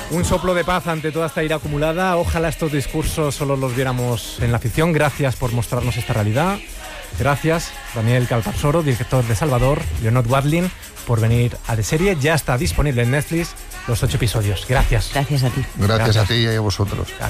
Un soplo de paz ante toda esta ira acumulada. Ojalá estos discursos solo los viéramos en la ficción. Gracias por mostrarnos esta realidad. Gracias, Daniel Calparsoro, director de Salvador, Leonor Watling, por venir a De Serie. Ya está disponible en Netflix los 8 episodios. Gracias. Gracias a ti. Gracias a ti y a vosotros.